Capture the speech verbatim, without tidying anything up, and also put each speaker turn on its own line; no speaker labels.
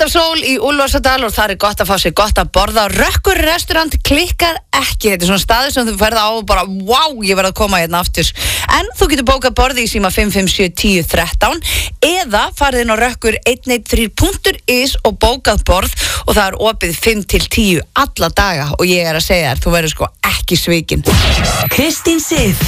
af sól í Úlfarsadal og það er gott að fá sér gott að borða. Rökkur restaurant klikkar ekki. Þetta er svona staður sem þú ferð á og bara, wow, ég verð að koma hérna aftur. En þú getur bókað borði í síma fimm fimm sjö, tíu, þrettán eða farið inn á rökkur eitt eitt þrjú punktur is og bókað borð og það er opið fimm til tíu alla daga og ég er að segja þér, þú verður sko ekki svikin.
Kristín Sif